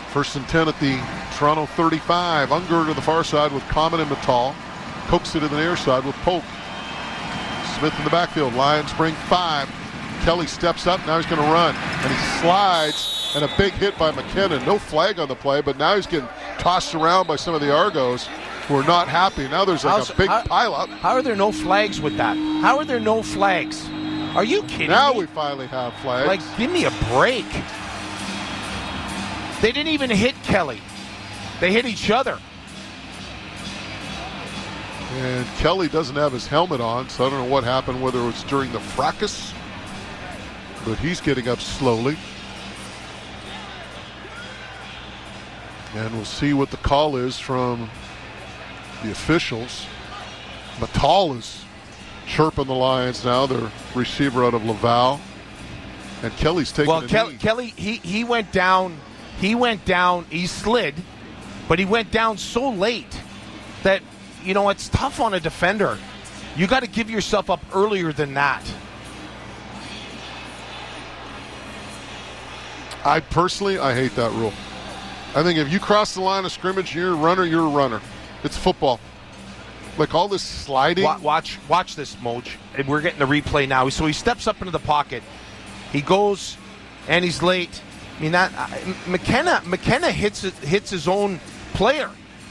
First and 10 at the Toronto 35. Unger to the far side with Common and Mittal. Coax it to the near side with Pope. Smith in the backfield. Lions bring 5. Kelly steps up. Now he's going to run. And he slides. And a big hit by McKinnon. No flag on the play, but now he's getting tossed around by some of the Argos who are not happy. Now there's like a big pileup. How are there no flags with that? How are there no flags? Are you kidding now me? We finally have flags. Like, give me a break. They didn't even hit Kelly. They hit each other. And Kelly doesn't have his helmet on, so I don't know what happened, whether it was during the fracas. But he's getting up slowly. And we'll see what the call is from the officials. Mittal is chirping the Lions now, their receiver out of Laval. And Kelly's taking a knee. Kelly, he went down. He slid, but he went down so late that, it's tough on a defender. You got to give yourself up earlier than that. I hate that rule. I think if you cross the line of scrimmage, you're a runner, you're a runner. It's football. Like all this sliding. Watch this, Moj. We're getting the replay now. So he steps up into the pocket. He goes, and he's late. I mean, that McKenna hits his own player.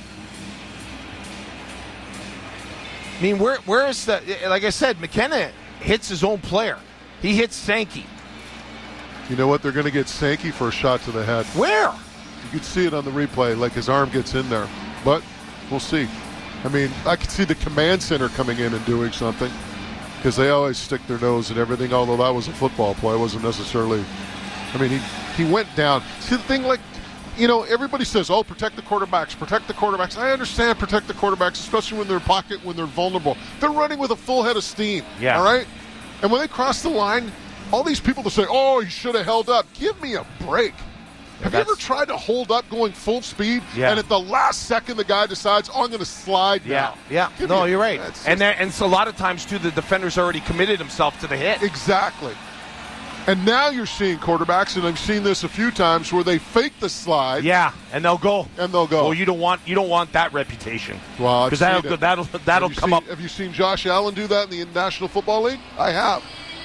I mean, where is the? Like I said, McKenna hits his own player. He hits Sankey. You know what? They're going to get Sankey for a shot to the head. Where? You can see it on the replay, like his arm gets in there. But we'll see. I mean, I could see the command center coming in and doing something because they always stick their nose in everything, although that was a football play. It wasn't necessarily. I mean, he went down. See, the thing, like, everybody says, protect the quarterbacks. I understand protect the quarterbacks, especially when they're in pocket, when they're vulnerable. They're running with a full head of steam, all right? And when they cross the line, all these people that say, he should have held up. Give me a break. Have you ever tried to hold up going full speed, and at the last second the guy decides, I'm going to slide down? Yeah. No, you're right. And so a lot of times, too, the defender's already committed himself to the hit. Exactly. And now you're seeing quarterbacks, and I've seen this a few times, where they fake the slide. Yeah, and they'll go. Well, you don't want that reputation. Well, because that'll come up. Have you seen Josh Allen do that in the National Football League? I have.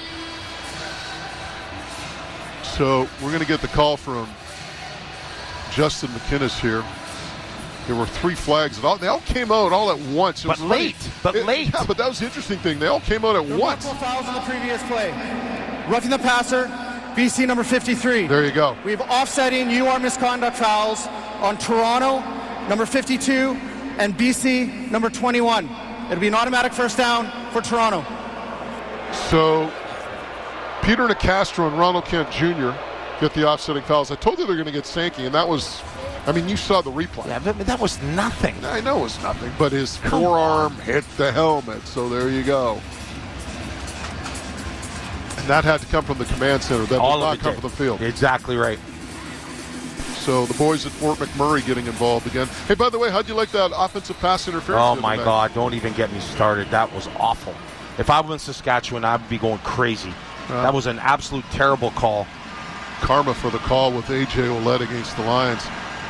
So we're going to get the call from Justin McInnes here. There were 3 flags. They all came out all at once. But late. Yeah, but that was the interesting thing. They all came out at once. Multiple fouls in the previous play. Roughing the passer, BC number 53. There you go. We have offsetting UR misconduct fouls on Toronto, number 52, and BC, number 21. It'll be an automatic first down for Toronto. So Peter Nicastro and Ronald Kent Jr. get the offsetting fouls. I told you they're going to get Sankey, and that was, you saw the replay. Yeah, but that was nothing. I know it was nothing, but his forearm hit the helmet, so there you go. And that had to come from the command center. That did not come from the field. Exactly right. So the boys at Fort McMurray getting involved again. Hey, by the way, how'd you like that offensive pass interference? Oh, my God. Don't even get me started. That was awful. If I was in Saskatchewan, I'd be going crazy. That was an absolute terrible call. Karma for the call with A.J. Ouellette against the Lions.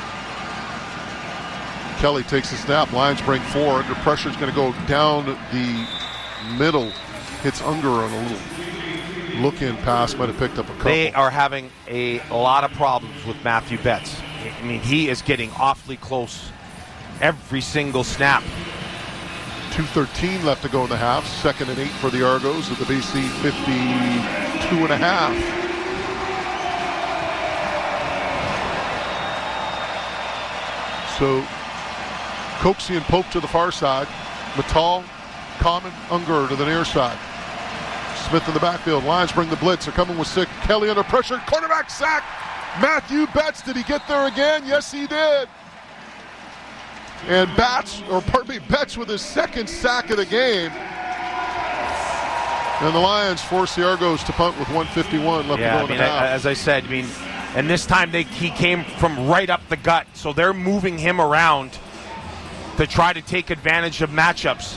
Kelly takes the snap. Lions bring 4. Under pressure is going to go down the middle. Hits Unger on a little look-in pass. Might have picked up a couple. They are having a lot of problems with Matthew Betts. I mean, he is getting awfully close every single snap. 2:13 left to go in the half. 2nd and 8 for the Argos at the BC 52.5. So Coxie and Pope to the far side. Mittal, Common, Unger to the near side. Smith in the backfield. Lions bring the blitz. They're coming with 6. Kelly under pressure. Quarterback sack. Matthew Betts. Did he get there again? Yes, he did. And Betts with his 2nd sack of the game. And the Lions force the Argos to punt with 1:51 left to go in the half. As I said, and this time he came from right up the gut, so they're moving him around to try to take advantage of matchups.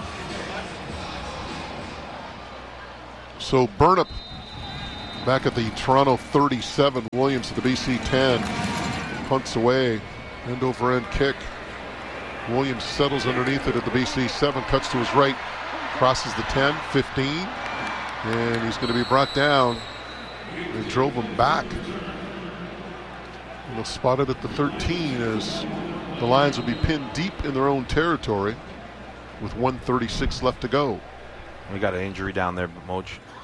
So Burnup back at the Toronto 37, Williams at the BC 10. punts away. End over end kick. Williams settles underneath it at the BC 7, cuts to his right, crosses the 10, 15, and he's going to be brought down. They drove him back. And they'll spot it at the 13 as the Lions will be pinned deep in their own territory with 1:36 left to go. We got an injury down there, Moj.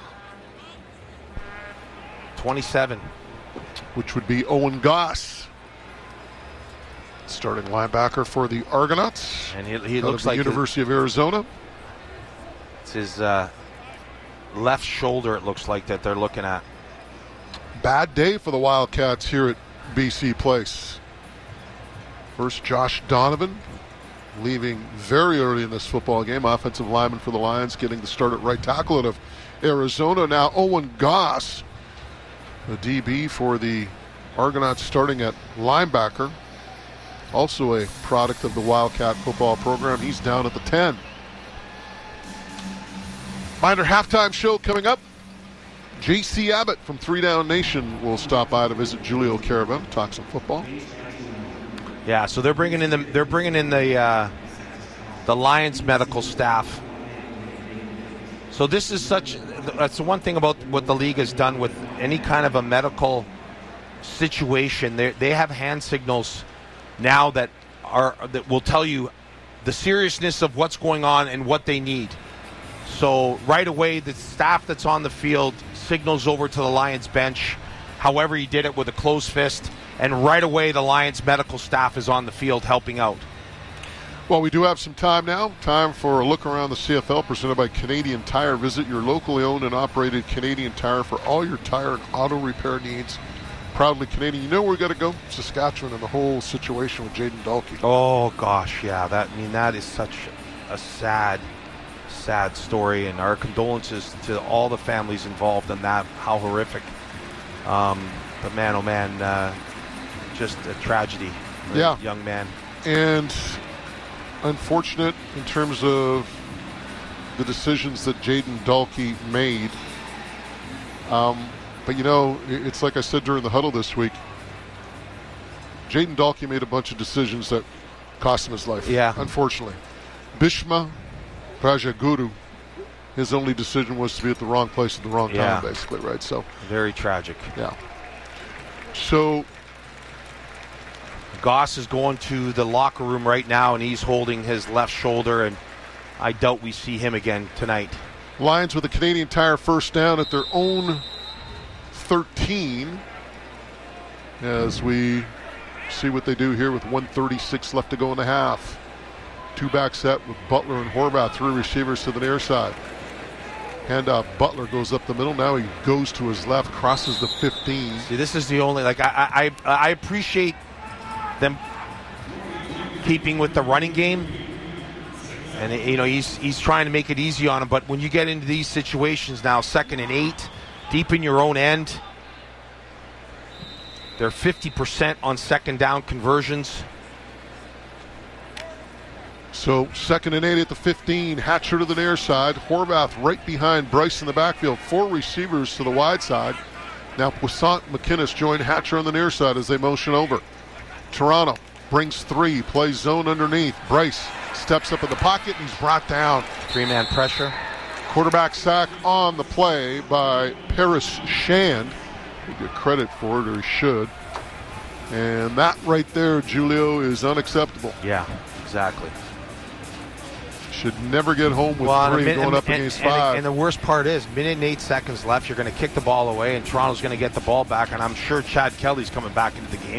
27. Which would be Owen Goss, starting linebacker for the Argonauts. And he out looks of the like University of Arizona. It's his left shoulder, it looks like, that they're looking at. Bad day for the Wildcats here at BC Place. First, Josh Donovan leaving very early in this football game. Offensive lineman for the Lions getting the start at right tackle out of Arizona. Now Owen Goss, the DB for the Argonauts, starting at linebacker. Also a product of the Wildcat football program. He's down at the 10. Minor halftime show coming up. J.C. Abbott from 3 Down Nation will stop by to visit Julio Caravelle, talk some football. Yeah, so they're bringing in the Lions medical staff. So this is that's the one thing about what the league has done with any kind of a medical situation. They have hand signals now that will tell you the seriousness of what's going on and what they need. So right away, the staff that's on the field signals over to the Lions bench. However, he did it with a closed fist. And right away, the Lions medical staff is on the field helping out. Well, we do have some time now. Time for a look around the CFL presented by Canadian Tire. Visit your locally owned and operated Canadian Tire for all your tire and auto repair needs. Proudly Canadian. You know where we got to go? Saskatchewan and the whole situation with Jayden Dalkey. Oh, gosh, yeah. That is such a sad story. And our condolences to all the families involved in that. How horrific. But man, oh man, just a tragedy. Yeah. Young man. And unfortunate in terms of the decisions that Jayden Dalkey made. But, you know, it's like I said during the huddle this week, Jayden Dalkey made a bunch of decisions that cost him his life, unfortunately. Bhishma Rajaguru, his only decision was to be at the wrong place at the wrong time, basically, right? So very tragic. Yeah. So Goss is going to the locker room right now, and he's holding his left shoulder, and I doubt we see him again tonight. Lions with a Canadian Tire first down at their own 13 as we see what they do here with 1:36 left to go in the half. Two-back set with Butler and Horvath, 3 receivers to the near side. Handoff, Butler goes up the middle. Now he goes to his left, crosses the 15. See, this is the only, I appreciate them keeping with the running game. And, you know, he's trying to make it easy on him. But when you get into these situations now, 2nd and 8, deep in your own end, they're 50% on second down conversions. So 2nd and 8 at the 15. Hatcher to the near side. Horvath right behind Bryce in the backfield. 4 receivers to the wide side. Now Poissant McInnes join Hatcher on the near side as they motion over. Toronto brings 3. Plays zone underneath. Bryce steps up in the pocket and he's brought down. 3-man pressure. Quarterback sack on the play by Paris Shand. He'll get credit for it, or he should. And that right there, Julio, is unacceptable. Yeah, exactly. Should never get home with 3 going up against 5. And the worst part is, minute and 8 seconds left, you're going to kick the ball away, and Toronto's going to get the ball back, and I'm sure Chad Kelly's coming back into the game.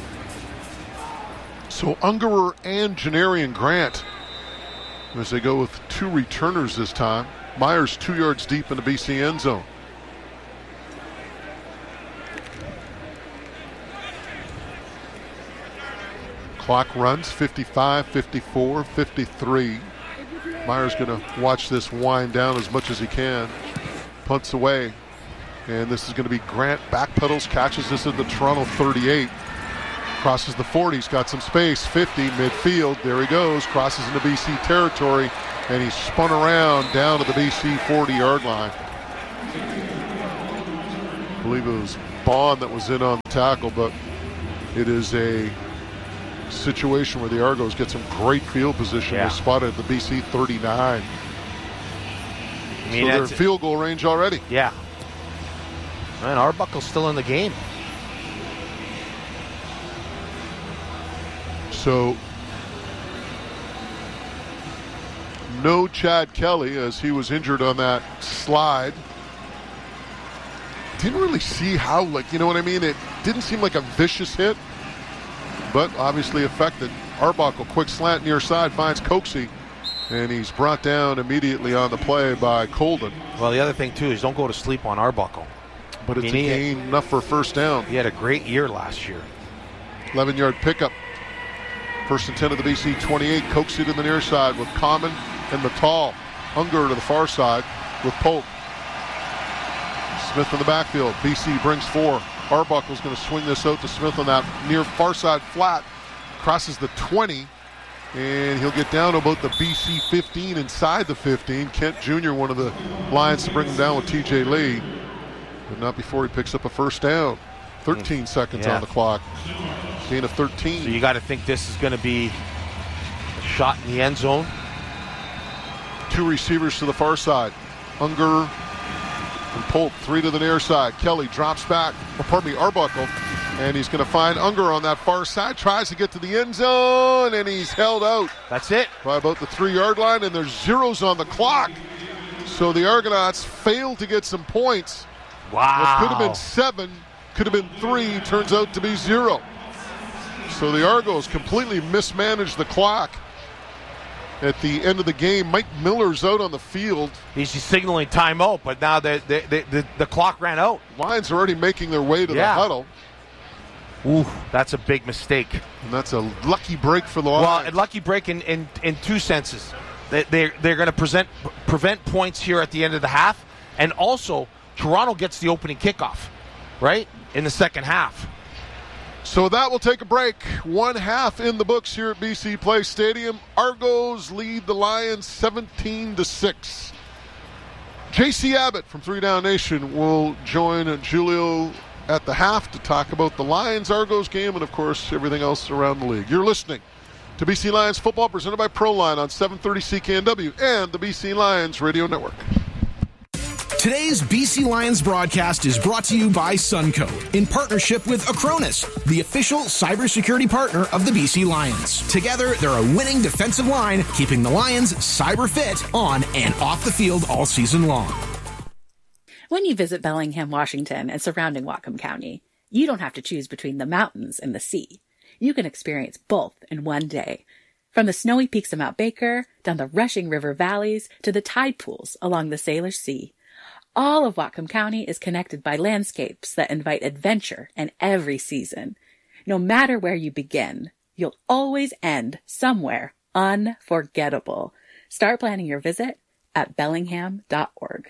So Ungerer and Janarian Grant, as they go with 2 returners this time. Myers 2 yards deep in the BC end zone. Clock runs, 55, 54, 53. Myers going to watch this wind down as much as he can. Punts away. And this is going to be Grant. Backpedals, catches this at the Toronto 38. Crosses the 40. He's got some space. 50, midfield. There he goes. Crosses into BC territory. And he's spun around down to the BC 40-yard line. I believe it was Bond that was in on the tackle, but it is a situation where the Argos get some great field position. They're spotted at the BC 39. So they're in field goal range already. Yeah. And Arbuckle's still in the game. So no Chad Kelly, as he was injured on that slide. Didn't really see how, you know what I mean? It didn't seem like a vicious hit, but obviously affected. Arbuckle, quick slant near side, finds Coxie, and he's brought down immediately on the play by Colden. Well, the other thing, too, is don't go to sleep on Arbuckle. But it's a gain enough for a first down. He had a great year last year. 11-yard pickup. First and 10 of the BC 28. Coxie to the near side with Common and Natal. Unger to the far side with Polk. Smith in the backfield. BC brings 4. Arbuckle's going to swing this out to Smith on that near far side flat. Crosses the 20. And he'll get down to about the BC 15, inside the 15. Kent Jr., one of the Lions to bring him down with TJ Lee. But not before he picks up a first down. 13 seconds on the clock. Gain of 13. So you got to think this is going to be a shot in the end zone. 2 receivers to the far side. Unger and Polk, 3 to the near side. Kelly drops back, Arbuckle, and he's going to find Unger on that far side. Tries to get to the end zone, and he's held out. That's it. By about the 3-yard line, and there's zeros on the clock. So the Argonauts failed to get some points. Wow. What could have been 7, could have been 3, turns out to be 0. So the Argos completely mismanaged the clock at the end of the game. Mike Miller's out on the field. He's signaling timeout, but now the clock ran out. Lions are already making their way to the huddle. Ooh, that's a big mistake. And that's a lucky break for the Lions. Well, a lucky break in 2 senses. They're going to prevent points here at the end of the half, and also Toronto gets the opening kickoff, right, in the second half. So that will take a break. 1 half in the books here at BC Place Stadium. Argos lead the Lions 17-6. JC Abbott from 3 Down Nation will join Julio at the half to talk about the Lions-Argos game and, of course, everything else around the league. You're listening to BC Lions football presented by Proline on 730 CKNW and the BC Lions Radio Network. Today's BC Lions broadcast is brought to you by Suncoat in partnership with Acronis, the official cybersecurity partner of the BC Lions. Together, they're a winning defensive line, keeping the Lions cyber fit on and off the field all season long. When you visit Bellingham, Washington, and surrounding Whatcom County, you don't have to choose between the mountains and the sea. You can experience both in one day. From the snowy peaks of Mount Baker, down the rushing river valleys, to the tide pools along the Salish Sea. All of Whatcom County is connected by landscapes that invite adventure in every season. No matter where you begin, you'll always end somewhere unforgettable. Start planning your visit at bellingham.org.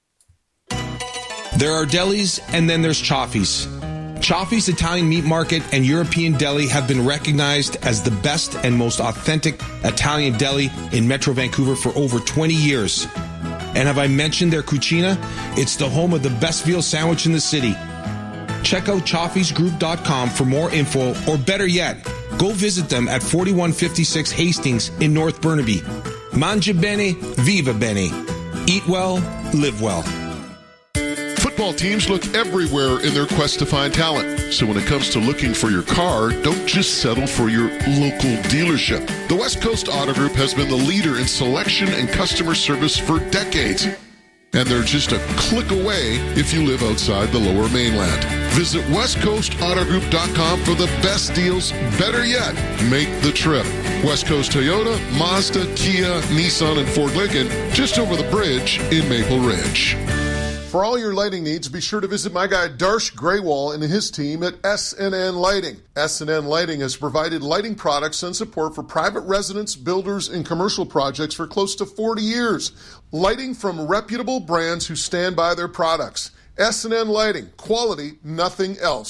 There are delis, and then there's Chaffee's. Chaffee's Italian Meat Market and European Deli have been recognized as the best and most authentic Italian deli in Metro Vancouver for over 20 years. And have I mentioned their cucina? It's the home of the best veal sandwich in the city. Check out chaffeesgroup.com for more info, or better yet, go visit them at 4156 Hastings in North Burnaby. Mangia bene, viva bene. Eat well, live well. Football teams look everywhere in their quest to find talent. So when it comes to looking for your car, don't just settle for your local dealership. The West Coast Auto Group has been the leader in selection and customer service for decades. And they're just a click away if you live outside the Lower Mainland. Visit westcoastautogroup.com for the best deals. Better yet, make the trip. West Coast Toyota, Mazda, Kia, Nissan, and Ford Lincoln, just over the bridge in Maple Ridge. For all your lighting needs, be sure to visit my guy Darsh Graywall and his team at SNN Lighting. SNN Lighting has provided lighting products and support for private residents, builders, and commercial projects for close to 40 years. Lighting from reputable brands who stand by their products. SNN Lighting. Quality, nothing else.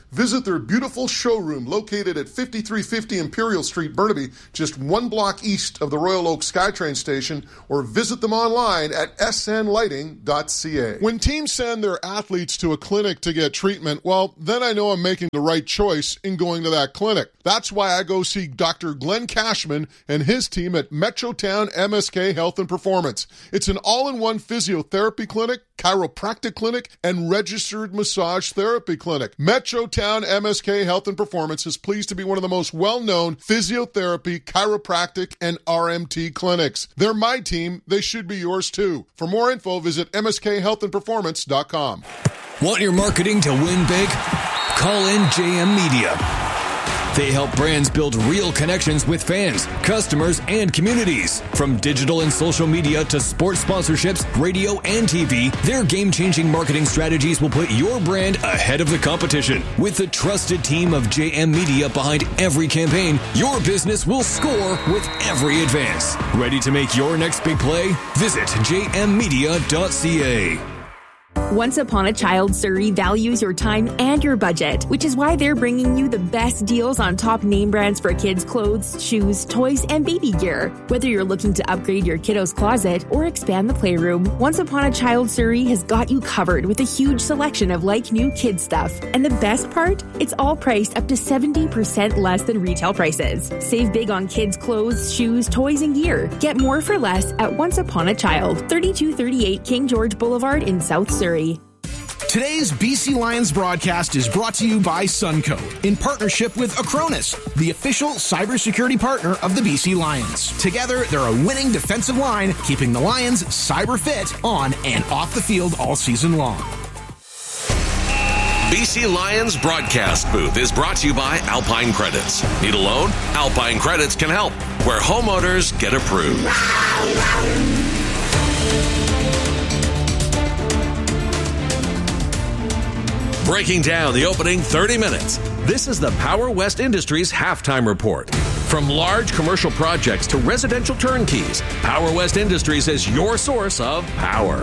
Visit their beautiful showroom located at 5350 Imperial Street, Burnaby, just 1 block east of the Royal Oak SkyTrain station, or visit them online at snlighting.ca. When teams send their athletes to a clinic to get treatment, well, then I know I'm making the right choice in going to that clinic. That's why I go see Dr. Glenn Cashman and his team at Metrotown MSK Health and Performance. It's an all-in-one physiotherapy clinic, chiropractic clinic, and registered massage therapy clinic. Metrotown MSK Health and Performance is pleased to be one of the most well-known physiotherapy, chiropractic, and RMT clinics. They're my team. They should be yours too. For more info, visit mskhealthandperformance.com. Want your marketing to win big? Call in JM Media. They help brands build real connections with fans, customers, and communities. From digital and social media to sports sponsorships, radio, and TV, their game-changing marketing strategies will put your brand ahead of the competition. With the trusted team of JM Media behind every campaign, your business will score with every advance. Ready to make your next big play? Visit jmmedia.ca. Once Upon a Child Surrey values your time and your budget, which is why they're bringing you the best deals on top name brands for kids' clothes, shoes, toys, and baby gear. Whether you're looking to upgrade your kiddo's closet or expand the playroom, Once Upon a Child Surrey has got you covered with a huge selection of like-new kid stuff. And the best part? It's all priced up to 70% less than retail prices. Save big on kids' clothes, shoes, toys, and gear. Get more for less at Once Upon a Child, 3238 King George Boulevard in South Surrey. Today's BC Lions broadcast is brought to you by Suncoat in partnership with Acronis, the official cybersecurity partner of the BC Lions. Together, they're a winning defensive line, keeping the Lions cyber fit on and off the field all season long. BC Lions broadcast booth is brought to you by Alpine Credits. Need a loan? Alpine Credits can help, where homeowners get approved. Breaking down the opening 30 minutes, this is the Power West Industries halftime report. From large commercial projects to residential turnkeys, Power West Industries is your source of power.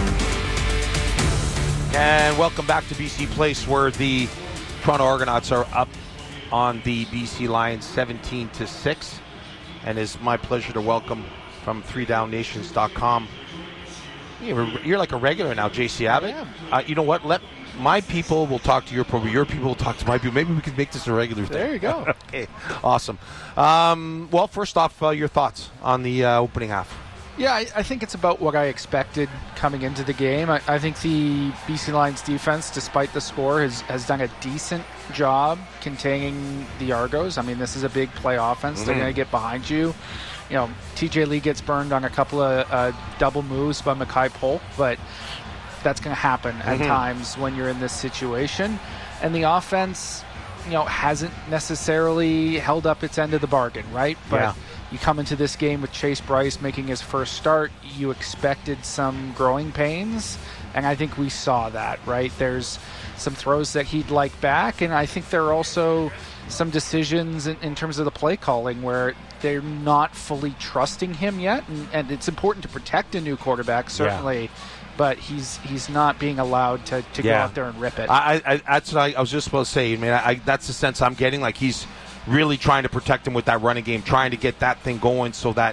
And welcome back to BC Place, where the Toronto Argonauts are up on the BC Lions 17-6. And it's my pleasure to welcome from 3downnations.com. You're like a regular now, JC Abbott. You know what? My people will talk to your people. Your people will talk to my people. Maybe we can make this a regular thing. There you go. Okay, awesome. Well, first off, your thoughts on the opening half. Yeah, I think it's about what I expected coming into the game. I think the BC Lions defense, despite the score, has done a decent job containing the Argos. I mean, this is a big play offense. They're going to get behind you. You know, TJ Lee gets burned on a couple of double moves by Mackay Polk, but that's going to happen at times when you're in this situation. And the offense, hasn't necessarily held up its end of the bargain, right? But you come into this game with Chase Bryce making his first start, you expected some growing pains, and I think we saw that, right? There's some throws that he'd like back, and I think there are also some decisions in terms of the play calling where they're not fully trusting him yet, and it's important to protect a new quarterback, certainly. Yeah. But he's not being allowed to go out there and rip it. That's what I was just supposed to say. I mean, that's the sense I'm getting. Like, he's really trying to protect him with that running game, trying to get that thing going so that,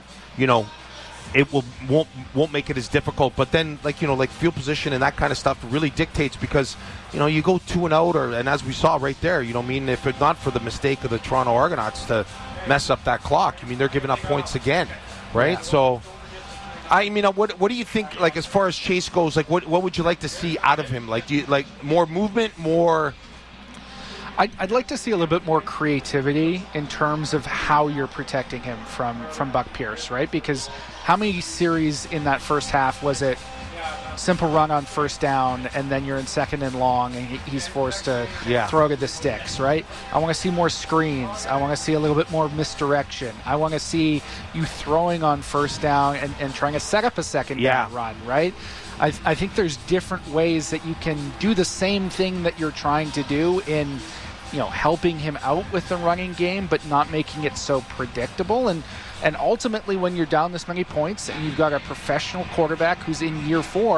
it won't make it as difficult. But then, like field position and that kind of stuff really dictates, because, you go 2-0, and as we saw right there, if it's not for the mistake of the Toronto Argonauts to mess up that clock, they're giving up points again, right? Yeah. So, what do you think, like, as far as Chase goes, like, what would you like to see out of him? Like, do you like more movement, more? I'd like to see a little bit more creativity in terms of how you're protecting him from Buck Pierce, right? Because how many series in that first half was it simple run on first down, and then you're in second and long, and he's forced to throw to the sticks, right? I want to see more screens. I want to see a little bit more misdirection. I want to see you throwing on first down and trying to set up a second down run, right? I think there's different ways that you can do the same thing that you're trying to do in, helping him out with the running game, but not making it so predictable. And ultimately, when you're down this many points and you've got a professional quarterback who's in year 4,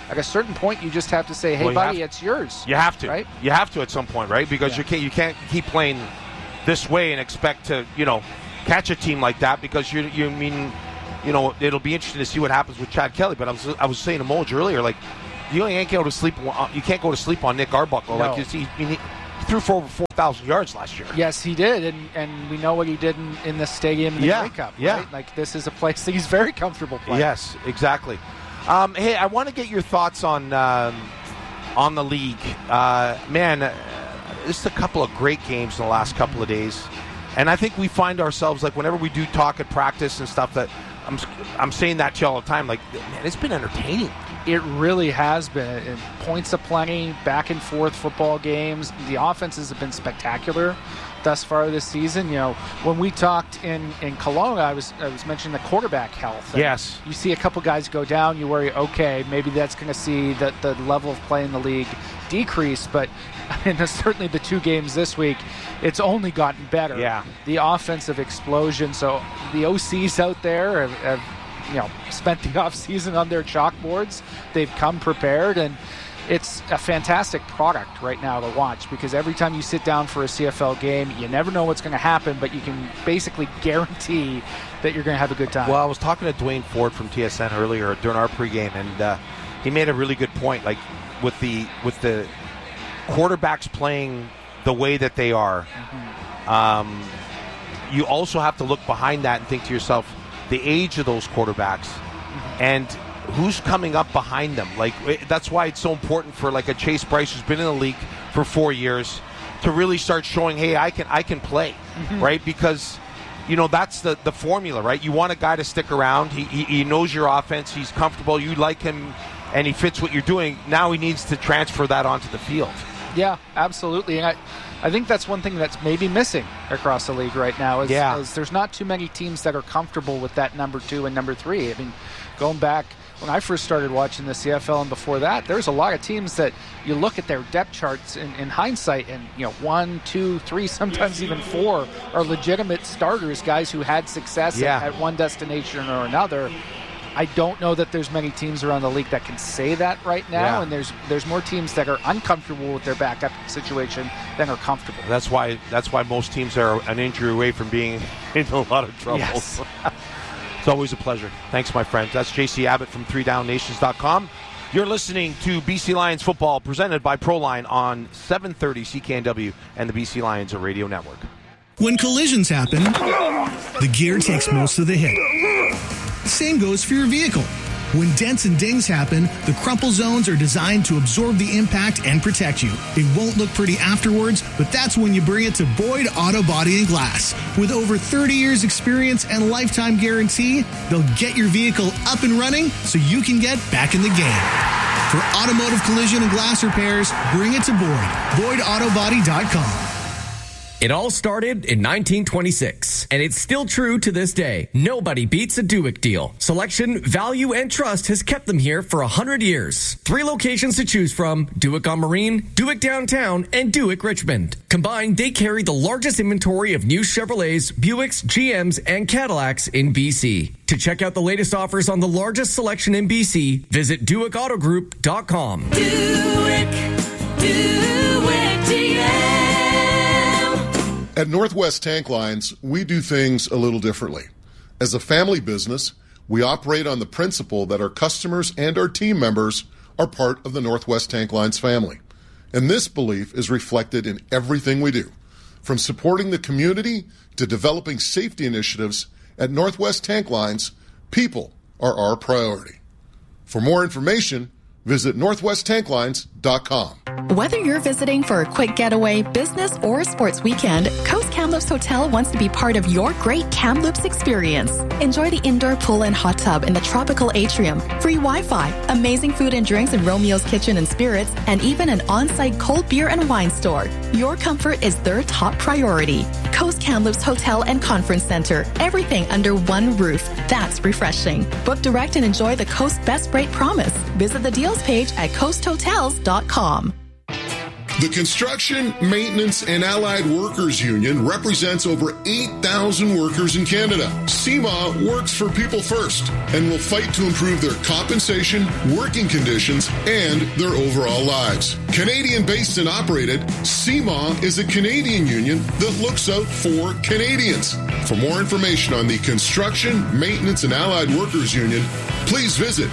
at a certain point, you just have to say, hey, buddy, it's yours. You have to. Right? You have to at some point, right? Because you can't keep playing this way and expect to, catch a team like that, because it'll be interesting to see what happens with Chad Kelly. But I was saying to Moj earlier, like, you can't go to sleep on Nick Arbuckle. No. Like, he threw for over 4,000 yards last year. Yes, he did, and we know what he did in the stadium in the Grey Cup. Yeah. Right? Like, this is a place that he's very comfortable playing. Yes, exactly. Hey, I want to get your thoughts on the league. This is a couple of great games in the last couple of days, and I think we find ourselves, like, whenever we do talk at practice and stuff, that I'm saying that to you all the time. Like, man, it's been entertaining. It really has been. Points aplenty, back and forth football games. The offenses have been spectacular thus far this season. When we talked in Kelowna, I was mentioning the quarterback health. Yes. You see a couple guys go down, you worry, okay, maybe that's going to see the level of play in the league decrease. But certainly the 2 games this week, it's only gotten better. Yeah. The offensive explosion. So the OCs out there have spent the offseason on their chalkboards. They've come prepared, and it's a fantastic product right now to watch, because every time you sit down for a CFL game, you never know what's going to happen, but you can basically guarantee that you're going to have a good time. Well, I was talking to Dwayne Ford from TSN earlier during our pregame, and he made a really good point. Like, with the quarterbacks playing the way that they are, you also have to look behind that and think to yourself, the age of those quarterbacks and who's coming up behind them. Like, that's why it's so important for, like, a Chase Bryce who's been in the league for 4 years to really start showing, hey, I can play, right? Because, that's the formula, right? You want a guy to stick around. He knows your offense. He's comfortable. You like him, and he fits what you're doing. Now he needs to transfer that onto the field. Yeah, absolutely. And I think that's one thing that's maybe missing across the league right now is there's not too many teams that are comfortable with that number 2 and number 3. I mean, going back when I first started watching the CFL and before that, there's a lot of teams that you look at their depth charts in hindsight, and 1, 2, 3, sometimes even 4 are legitimate starters, guys who had success at one destination or another. I don't know that there's many teams around the league that can say that right now, and there's more teams that are uncomfortable with their backup situation than are comfortable. That's why most teams are an injury away from being in a lot of trouble. Yes. It's always a pleasure. Thanks, my friends. That's JC Abbott from 3downnations.com. You're listening to BC Lions football presented by Proline on 730 CKNW and the BC Lions Radio Network. When collisions happen, the gear takes most of the hit. Same goes for your vehicle. When dents and dings happen, the crumple zones are designed to absorb the impact and protect you. It won't look pretty afterwards, but that's when you bring it to Boyd Auto Body and Glass. With over 30 years experience and lifetime guarantee, they'll get your vehicle up and running so you can get back in the game. For automotive collision and glass repairs, bring it to Boyd. BoydAutoBody.com. It all started in 1926, and it's still true to this day. Nobody beats a Duick deal. Selection, value, and trust has kept them here for 100 years. 3 locations to choose from: Duick on Marine, Duick Downtown, and Duick Richmond. Combined, they carry the largest inventory of new Chevrolets, Buicks, GMs, and Cadillacs in BC. To check out the latest offers on the largest selection in BC, visit DuickAutoGroup.com. Duick GM. At Northwest Tank Lines, we do things a little differently. As a family business, we operate on the principle that our customers and our team members are part of the Northwest Tank Lines family. And this belief is reflected in everything we do. From supporting the community to developing safety initiatives, at Northwest Tank Lines, people are our priority. For more information, visit northwesttanklines.com. Whether you're visiting for a quick getaway, business, or sports weekend, Coast Kamloops Hotel wants to be part of your great Kamloops experience. Enjoy the indoor pool and hot tub in the tropical atrium, free Wi-Fi, amazing food and drinks in Romeo's Kitchen and Spirits, and even an on-site cold beer and wine store. Your comfort is their top priority. Coast Kamloops Hotel and Conference Center. Everything under one roof. That's refreshing. Book direct and enjoy the Coast Best Rate Promise. Visit the deals page at coasthotels.com. The Construction, Maintenance, and Allied Workers Union represents over 8,000 workers in Canada. CMA works for people first and will fight to improve their compensation, working conditions, and their overall lives. Canadian-based and operated, CMA is a Canadian union that looks out for Canadians. For more information on the Construction, Maintenance, and Allied Workers Union, please visit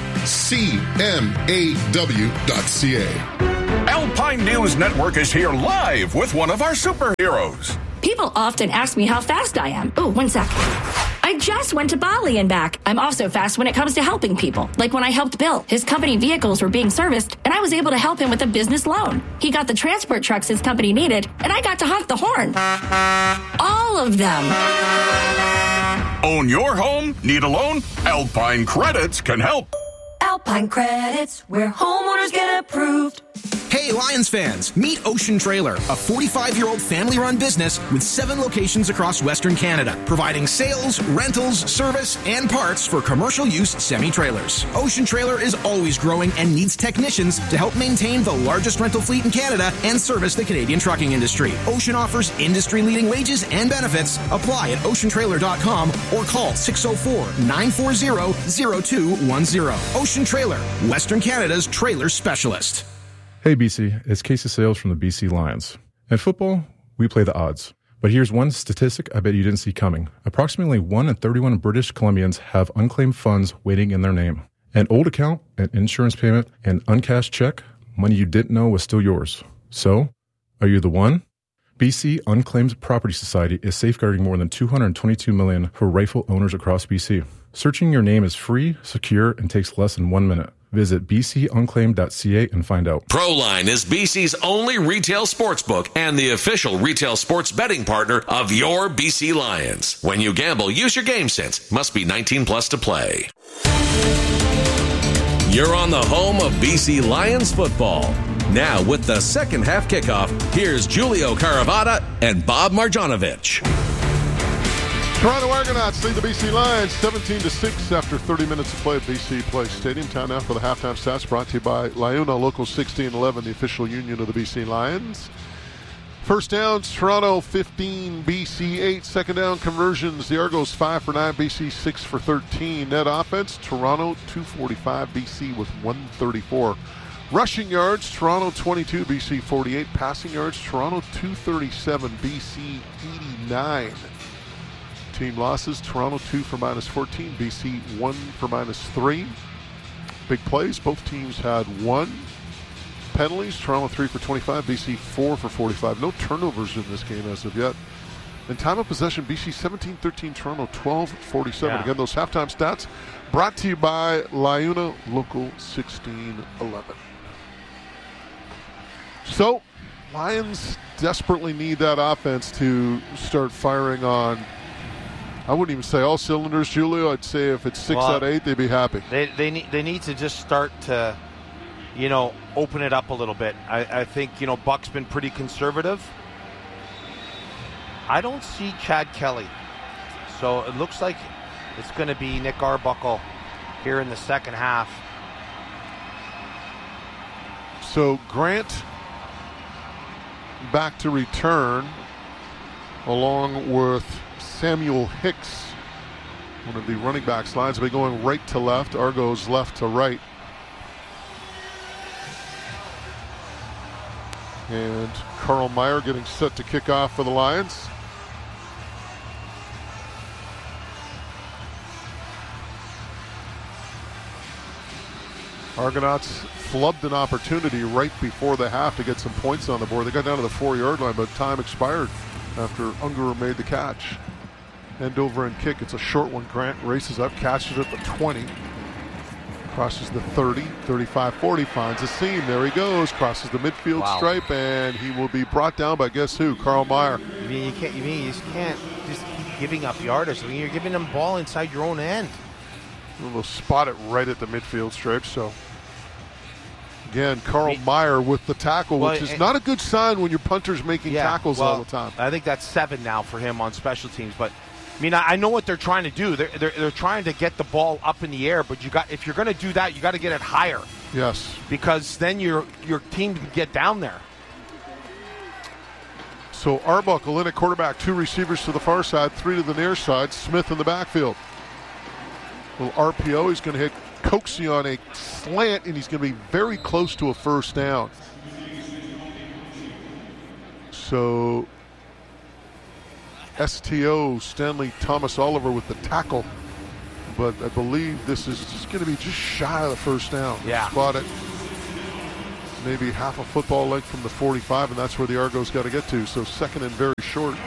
cmaw.ca. Alpine News Network is here live with one of our superheroes. People often ask me how fast I am. Oh, 1 sec. I just went to Bali and back. I'm also fast when it comes to helping people. Like when I helped Bill. His company vehicles were being serviced, and I was able to help him with a business loan. He got the transport trucks his company needed, and I got to honk the horn. All of them. Own your home? Need a loan? Alpine Credits can help. Alpine Credits, where homeowners get approved. Hey, Lions fans, meet Ocean Trailer, a 45-year-old family-run business with 7 locations across Western Canada, providing sales, rentals, service, and parts for commercial use semi-trailers. Ocean Trailer is always growing and needs technicians to help maintain the largest rental fleet in Canada and service the Canadian trucking industry. Ocean offers industry-leading wages and benefits. Apply at oceantrailer.com or call 604-940-0210. Ocean Trailer, Western Canada's trailer specialist. Hey BC, it's Casey Sales from the BC Lions. In football, we play the odds. But here's one statistic I bet you didn't see coming. Approximately 1 in 31 British Columbians have unclaimed funds waiting in their name. An old account, an insurance payment, an uncashed check, money you didn't know was still yours. So, are you the one? BC Unclaimed Property Society is safeguarding more than $222 million for rightful owners across BC. Searching your name is free, secure, and takes less than 1 minute. Visit bcunclaimed.ca and find out. Proline is BC's only retail sports book and the official retail sports betting partner of your BC Lions. When you gamble, use your game sense. Must be 19 plus to play. You're on the home of BC Lions football. Now with the second half kickoff, here's Julio Caravata and Bob Marjanovic. Toronto Argonauts lead the BC Lions 17-6 after 30 minutes of play at BC Place Stadium. Time now for the halftime stats brought to you by Liuna Local 1611, the official union of the BC Lions. First downs, Toronto 15, BC 8. Second down conversions, the Argos 5 for 9, BC 6 for 13. Net offense, Toronto 245, BC with 134. Rushing yards, Toronto 22, BC 48. Passing yards, Toronto 237, BC 89. Team losses, Toronto 2 for -14, BC 1 for -3. Big plays, both teams had 1. Penalties, Toronto 3 for 25, BC 4 for 45. No turnovers in this game as of yet. And time of possession, BC 17-13, Toronto 12-47. Yeah. Again, those halftime stats brought to you by Liuna Local 1611. So, Lions desperately need that offense to start firing on, I wouldn't even say all cylinders, Julio. I'd say if it's 6 out of 8, they'd be happy. They need to just start to, open it up a little bit. I think, Buck's been pretty conservative. I don't see Chad Kelly. So it looks like it's going to be Nick Arbuckle here in the second half. So Grant back to return along with Samuel Hicks, one of the running backs. Lines will be going right to left, Argos left to right. And Carl Meyer getting set to kick off for the Lions. Argonauts flubbed an opportunity right before the half to get some points on the board. They got down to the 4-yard line, but time expired after Ungerer made the catch. End over and kick. It's a short one. Grant races up, catches it at the 20. Crosses the 30, 35, 40, finds a seam. There he goes. Crosses the midfield stripe, and he will be brought down by guess who? Carl Meyer. You just can't just keep giving up yardage. You're giving them ball inside your own end. We'll spot it right at the midfield stripe. So again, Carl Meyer with the tackle, which is not a good sign when your punter's making tackles all the time. I think that's 7 now for him on special teams, but I know what they're trying to do. They're trying to get the ball up in the air, but if you're going to do that, you got to get it higher. Yes, because then your team can get down there. So Arbuckle in at quarterback, 2 receivers to the far side, 3 to the near side. Smith in the backfield. Little RPO. He's going to hit Coxie on a slant, and he's going to be very close to a first down. So STO, Stanley Thomas Oliver with the tackle. But I believe this is just going to be just shy of the first down. Yeah. Spot it. Maybe half a football length from the 45, and that's where the Argos got to get to. So second and very short.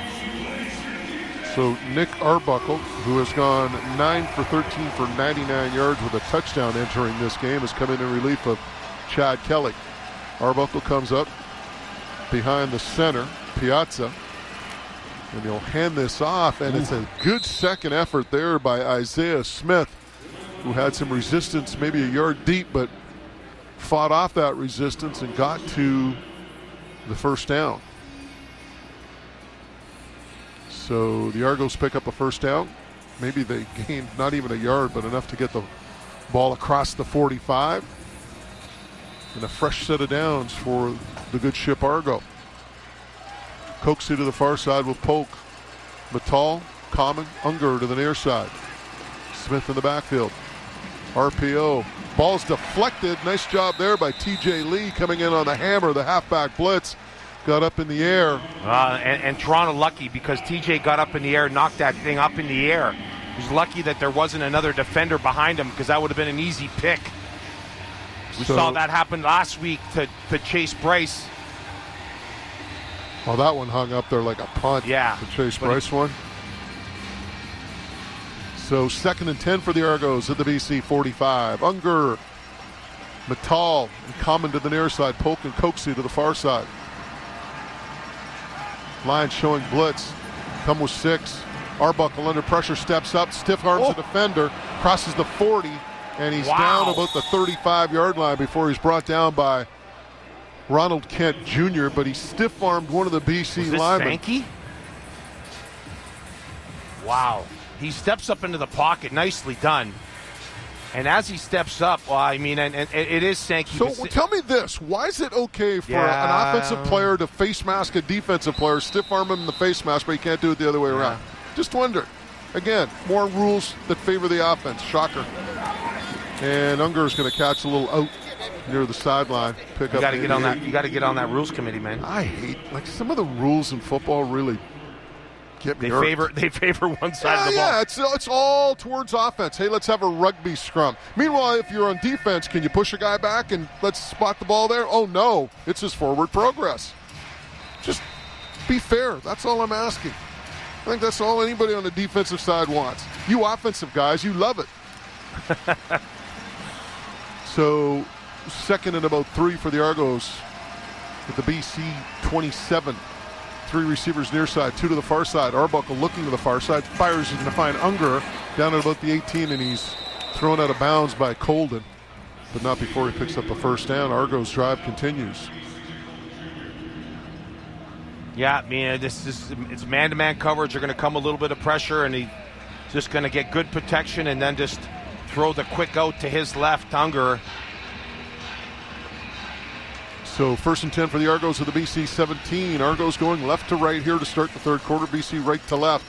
So Nick Arbuckle, who has gone 9 for 13 for 99 yards with a touchdown entering this game, has come in relief of Chad Kelly. Arbuckle comes up behind the center, Piazza, and he'll hand this off, and it's a good second effort there by Isaiah Smith, who had some resistance, maybe a yard deep, but fought off that resistance and got to the first down. So the Argos pick up a first down. Maybe they gained not even a yard, but enough to get the ball across the 45. And a fresh set of downs for the good ship Argo. Coxie to the far side with Polk. Matal, Common, Unger to the near side. Smith in the backfield. RPO. Ball's deflected. Nice job there by TJ Lee coming in on the hammer. The halfback blitz got up in the air. And Toronto lucky because TJ got up in the air, knocked that thing up in the air. He was lucky that there wasn't another defender behind him because that would have been an easy pick. We saw that happen last week to Chase Bryce. Oh, that one hung up there like a punt. Yeah. The Chase Bryce one. So 2nd and 10 for the Argos at the BC 45. Unger, Matal, and Common to the near side. Polk and Coxie to the far side. Lions showing blitz. Come with 6. Arbuckle under pressure, steps up, stiff arms the defender, crosses the 40, and he's down about the 35-yard line before he's brought down by Ronald Kent Jr., but he stiff-armed one of the BC linemen. Sankey? Wow. He steps up into the pocket. Nicely done. And as he steps up, well, I mean, and it is Sankey. So tell me this. Why is it okay for an offensive player to face mask a defensive player, stiff-arm him in the face mask, but he can't do it the other way around? Just wonder. Again, more rules that favor the offense. Shocker. And Unger is going to catch a little out near the sideline. You got to get on that. You got to get on that rules committee, man. I hate some of the rules in football. Really get me. They favor one side of the ball. Yeah, it's all towards offense. Hey, let's have a rugby scrum. Meanwhile, if you're on defense, can you push a guy back and let's spot the ball there? Oh no, it's his forward progress. Just be fair. That's all I'm asking. I think that's all anybody on the defensive side wants. You offensive guys, you love it. So 2nd and about 3 for the Argos at the BC 27. 3 receivers near side, 2 to the far side. Arbuckle looking to the far side, fires in to find Unger down at about the 18, and he's thrown out of bounds by Colden, but not before he picks up a first down. Argos drive continues. Yeah, I mean, it's man-to-man coverage. They're going to come a little bit of pressure, and he's just going to get good protection and then just throw the quick out to his left, Unger. So 1st and 10 for the Argos of the BC 17. Argos going left to right here to start the third quarter. BC right to left.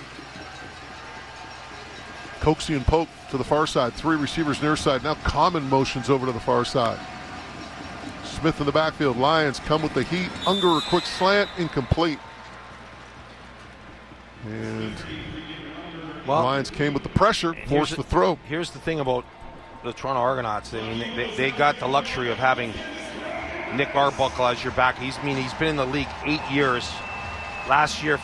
Coxie and Polk to the far side. 3 receivers near side. Now Common motions over to the far side. Smith in the backfield. Lions come with the heat. Unger a quick slant. Incomplete. And Lions came with the pressure. Forced the throw. Here's the thing about the Toronto Argonauts. I mean, they got the luxury of having Nick Arbuckle as your back. He's been in the league 8 years. Last year,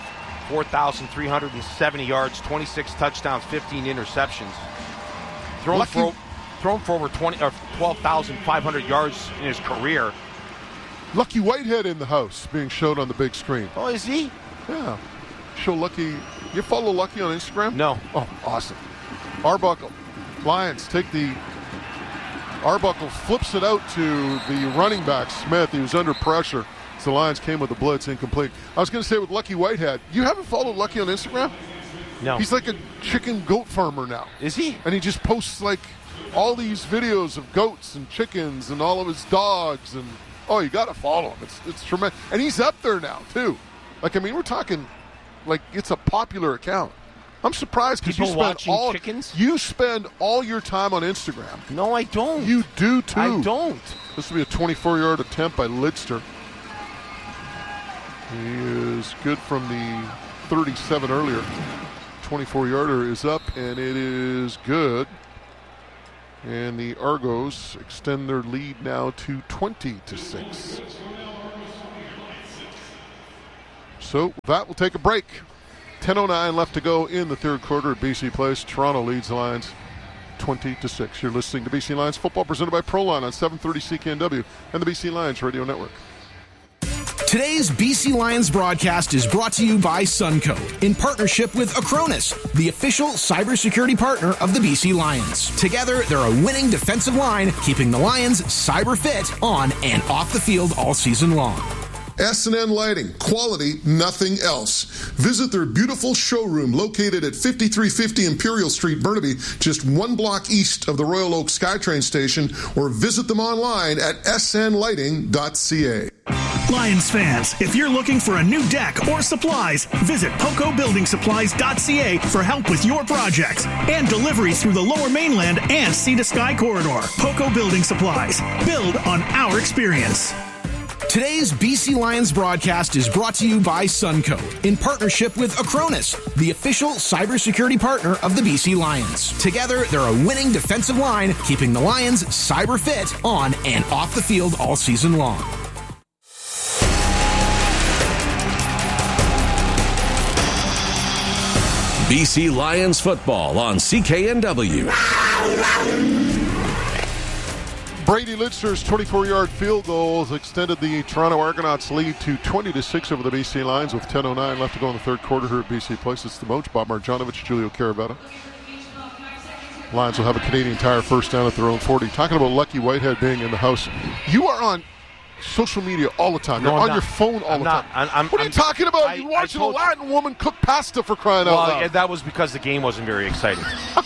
4,370 yards, 26 touchdowns, 15 interceptions. Thrown for over 12,500 yards in his career. Lucky Whitehead in the house being showed on the big screen. Oh, is he? Yeah. Show Lucky. You follow Lucky on Instagram? No. Oh, awesome. Arbuckle. Lions take the... Arbuckle flips it out to the running back, Smith. He was under pressure. So the Lions came with the blitz, incomplete. I was going to say with Lucky Whitehead, you haven't followed Lucky on Instagram? No. He's like a chicken goat farmer now. Is he? And he just posts like all these videos of goats and chickens and all of his dogs. And oh, you got to follow him. It's tremendous. And he's up there now, too. Like, I mean, we're talking like it's a popular account. I'm surprised because you spend all your time on Instagram. No, I don't. You do too. I don't. This will be a 24-yard attempt by Lidster. He is good from the 37 earlier. 24-yarder is up, and it is good. And the Argos extend their lead now to 20-6. So that will take a break. 10:09 left to go in the third quarter at BC Place. Toronto leads the Lions 20-6. You're listening to BC Lions football presented by Proline on 730 CKNW and the BC Lions Radio Network. Today's BC Lions broadcast is brought to you by Suncoat in partnership with Acronis, the official cybersecurity partner of the BC Lions. Together, they're a winning defensive line, keeping the Lions cyber fit on and off the field all season long. S&N Lighting, quality, nothing else. Visit their beautiful showroom located at 5350 Imperial Street, Burnaby, just one block east of the Royal Oak SkyTrain station, or visit them online at snlighting.ca. Lions fans, if you're looking for a new deck or supplies, visit PocoBuildingSupplies.ca for help with your projects and delivery through the Lower Mainland and Sea to Sky corridor. Poco Building Supplies. Build on our experience. Today's BC Lions broadcast is brought to you by Suncoat in partnership with Acronis, the official cybersecurity partner of the BC Lions. Together, they're a winning defensive line, keeping the Lions cyber fit on and off the field all season long. BC Lions football on CKNW. Brady Lidster's 24-yard field goal has extended the Toronto Argonauts' lead to 20-6 over the BC Lions with 10:09 left to go in the third quarter here at BC Place. It's the Moach, Bob Marjanovic, Julio Caravetta. Lions will have a Canadian Tire first down at their own 40. Talking about Lucky Whitehead being in the house. You are on social media all the time. You're on your phone all the time. What are you talking about? You're watching a Latin woman cook pasta for crying out loud. Well, that was because the game wasn't very exciting.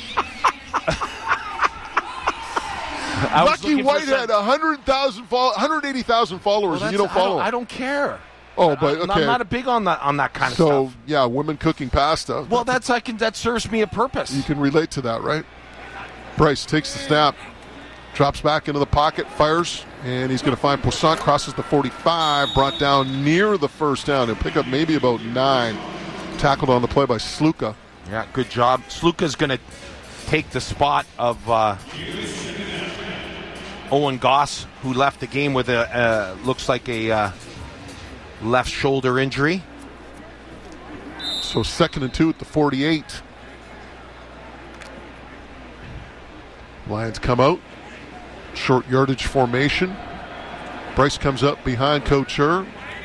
Lucky Whitehead, 180,000 followers, and you don't follow him. I don't care. Oh, but okay. I'm not big on that kind of stuff. So, yeah, women cooking pasta. Well, that serves me a purpose. You can relate to that, right? Bryce takes the snap, drops back into the pocket, fires, and he's going to find Poisson, crosses the 45, brought down near the first down. He'll pick up maybe about 9. Tackled on the play by Sluka. Yeah, good job. Sluka's going to take the spot of Owen Goss, who left the game with looks like a left shoulder injury. So 2nd and 2 at the 48. Lions come out. Short yardage formation. Bryce comes up behind Coach Herr.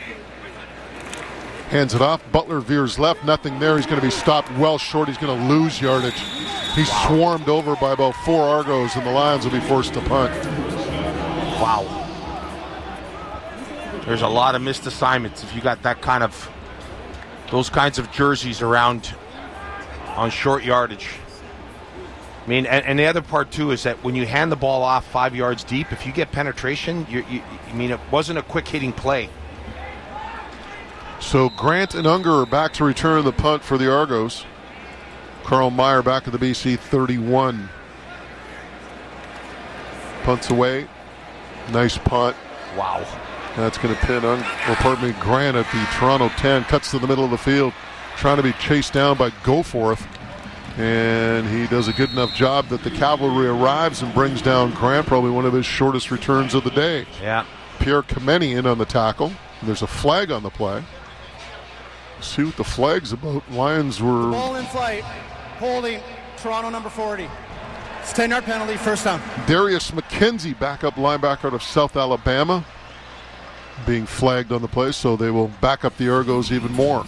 Hands it off. Butler veers left. Nothing there. He's going to be stopped well short. He's going to lose yardage. He's swarmed over by about 4 Argos, and the Lions will be forced to punt. Wow. There's a lot of missed assignments if you got those kinds of jerseys around on short yardage. I mean, and the other part, too, is that when you hand the ball off 5 yards deep, if you get penetration, it wasn't a quick-hitting play. So Grant and Unger are back to return the punt for the Argos. Carl Meyer back at the BC 31. Punts away. Nice punt. Wow. That's going to pin Grant at the Toronto 10. Cuts to the middle of the field. Trying to be chased down by Goforth. And he does a good enough job that the cavalry arrives and brings down Grant, probably one of his shortest returns of the day. Yeah. Pierre Kameni in on the tackle. There's a flag on the play. See what the flag's about. Lions were... Ball in flight. Holding. Toronto number 40. It's 10-yard penalty, first down. Darius McKenzie, backup linebacker out of South Alabama, being flagged on the play, so they will back up the Argos even more.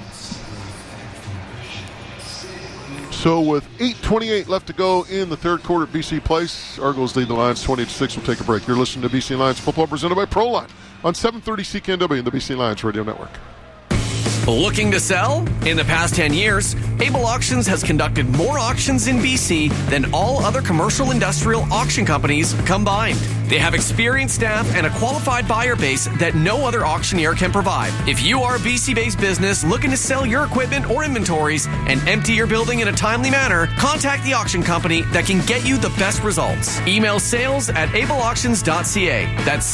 So with 8:28 left to go in the third quarter at BC Place, Argos lead the Lions 20-6. We'll take a break. You're listening to BC Lions football presented by Proline on 730 CKNW and the BC Lions Radio Network. Looking to sell? In the past 10 years, Able Auctions has conducted more auctions in BC than all other commercial industrial auction companies combined. They have experienced staff and a qualified buyer base that no other auctioneer can provide. If you are a BC-based business looking to sell your equipment or inventories and empty your building in a timely manner, contact the auction company that can get you the best results. Email sales@ableauctions.ca. That's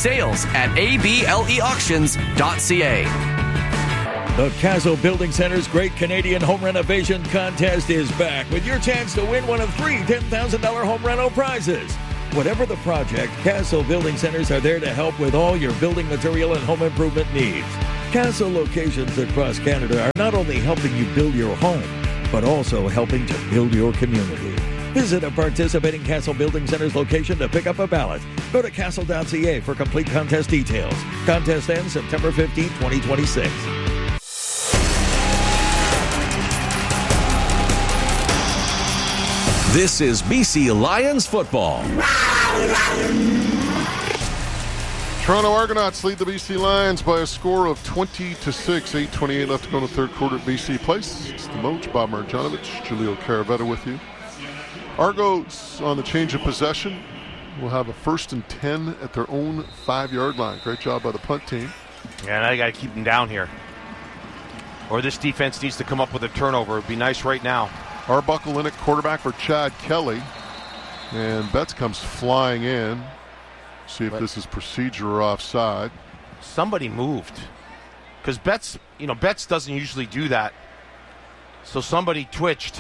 sales@ableauctions.ca. The Castle Building Center's Great Canadian Home Renovation Contest is back with your chance to win one of 3 $10,000 home reno prizes. Whatever the project, Castle Building Centers are there to help with all your building material and home improvement needs. Castle locations across Canada are not only helping you build your home, but also helping to build your community. Visit a participating Castle Building Centers location to pick up a ballot. Go to castle.ca for complete contest details. Contest ends September 15, 2026. This is BC Lions football. Toronto Argonauts lead the BC Lions by a score of 20-6. 8:28 left to go in the third quarter at BC Place. It's the Moach, Bob Marjanovic, Julio Caravetta with you. Argos on the change of possession will have a 1st and 10 at their own 5-yard line. Great job by the punt team. Yeah, now you got to keep them down here. Or this defense needs to come up with a turnover. It would be nice right now. Arbuckle in at quarterback for Chad Kelly. And Betts comes flying in. See if this is procedure or offside. Somebody moved. Because Betts doesn't usually do that. So somebody twitched.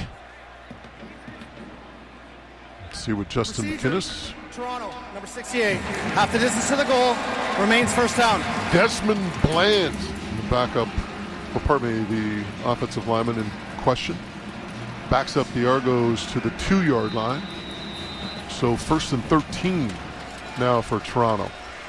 Let's see what Justin McInnes. Toronto, number 68. Half the distance to the goal. Remains first down. Desmond Bland, the backup, the offensive lineman in question. Backs up the Argos to the 2-yard line. So 1st and 13 now for Toronto.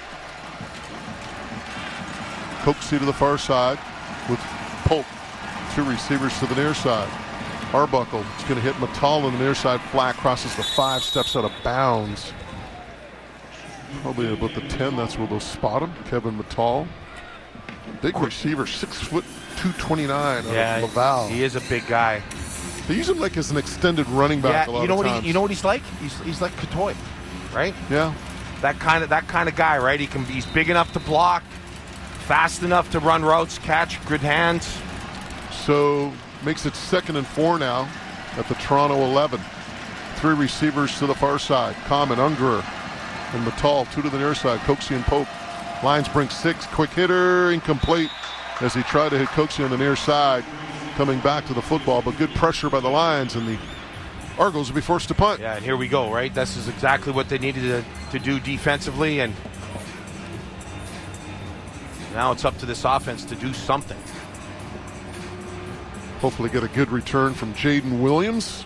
Coaxey to the far side with Polk. 2 receivers to the near side. Arbuckle is going to hit Mattal on the near side. Flat crosses the 5, steps out of bounds. Probably about the 10, that's where they'll spot him. Kevin Mattal. Big receiver, 6 foot 229 out of Laval. He is a big guy. They use him like as an extended running back a lot of times. You know what he's like? He's like Katoy, right? Yeah. That kind of guy, right? He's big enough to block, fast enough to run routes, catch, good hands. So makes it 2nd and 4 now at the Toronto 11. 3 receivers to the far side. Common, Ungerer, and Mattal. 2 to the near side. Coaxey and Pope. Lions bring 6. Quick hitter, incomplete as he tried to hit Coaxey on the near side. Coming back to the football, but good pressure by the Lions, and the Argos will be forced to punt. Yeah, and here we go, right? This is exactly what they needed to do defensively, and now it's up to this offense to do something. Hopefully get a good return from Jaden Williams.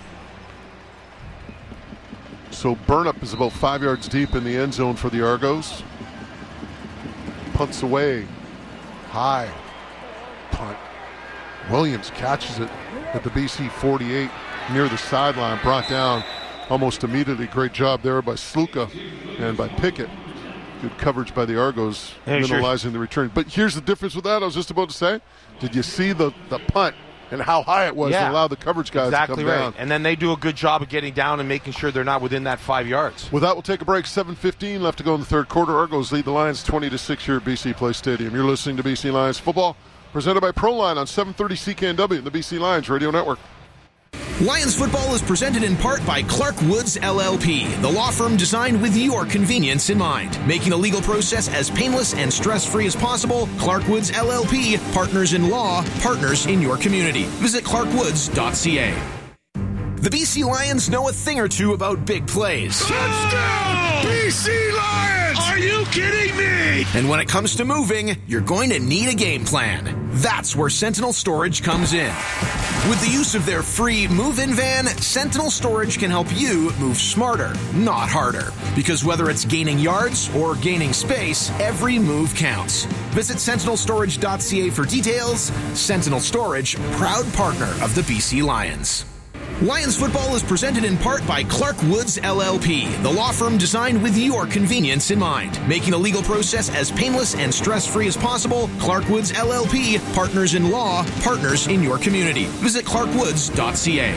So Burnup is about 5 yards deep in the end zone for the Argos. Punts away. High. Punt. Williams catches it at the BC 48 near the sideline, brought down almost immediately. Great job there by Sluka and by Pickett. Good coverage by the Argos, minimalizing the return. But here's the difference with that. I was just about to say, did you see the punt and how high it was to allow the coverage guys to come down? And then they do a good job of getting down and making sure they're not within that 5 yards. With that, we'll take a break. 7:15 left to go in the third quarter. Argos lead the Lions 20-6 here at BC Place Stadium. You're listening to BC Lions football, presented by Proline on 730 CKNW and the BC Lions Radio Network. Lions football is presented in part by Clark Woods LLP, the law firm designed with your convenience in mind. Making the legal process as painless and stress-free as possible, Clark Woods LLP, partners in law, partners in your community. Visit clarkwoods.ca. The BC Lions know a thing or two about big plays. Touchdown! BC Lions! Are you kidding me? And when it comes to moving, you're going to need a game plan. That's where Sentinel Storage comes in. With the use of their free move-in van, Sentinel Storage can help you move smarter, not harder. Because whether it's gaining yards or gaining space, every move counts. Visit sentinelstorage.ca for details. Sentinel Storage, proud partner of the BC Lions. Lions football is presented in part by Clark Woods LLP, the law firm designed with your convenience in mind. Making the legal process as painless and stress-free as possible, Clark Woods LLP, partners in law, partners in your community. Visit clarkwoods.ca.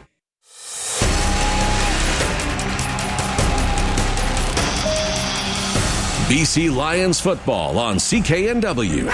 BC Lions football on CKNW.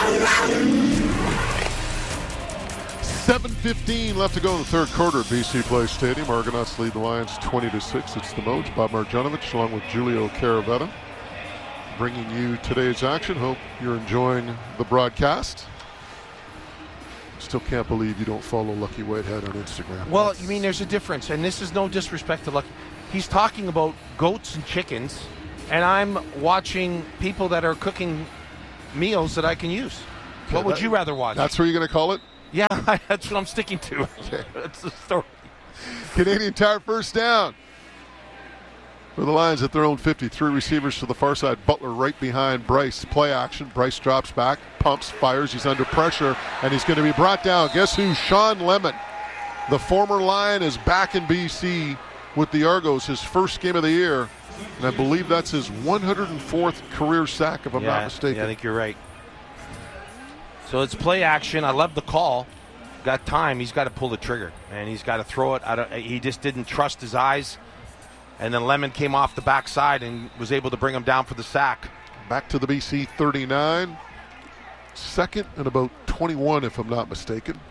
7:15 left to go in the third quarter at BC Place Stadium. Argonauts lead the Lions 20-6. It's the Moj, Bob Marjanovic, along with Julio Caravetta, bringing you today's action. Hope you're enjoying the broadcast. Still can't believe you don't follow Lucky Whitehead on Instagram. Well, you mean there's a difference, and this is no disrespect to Lucky. He's talking about goats and chickens, and I'm watching people that are cooking meals that I can use. What would you rather watch? That's what you're going to call it? Yeah, that's what I'm sticking to. Okay. That's the story. Canadian Tire first down for the Lions at their own 50. 3 receivers to the far side. Butler right behind Bryce. Play action. Bryce drops back, pumps, fires. He's under pressure, and he's going to be brought down. Guess who? Sean Lemon. The former Lion is back in BC with the Argos, his first game of the year, and I believe that's his 104th career sack, if I'm not mistaken. Yeah, I think you're right. So it's play action. I love the call. Got time. He's got to pull the trigger, and he's got to throw it. He just didn't trust his eyes. And then Lemon came off the backside and was able to bring him down for the sack. Back to the BC 39. Second and about 21, if I'm not mistaken.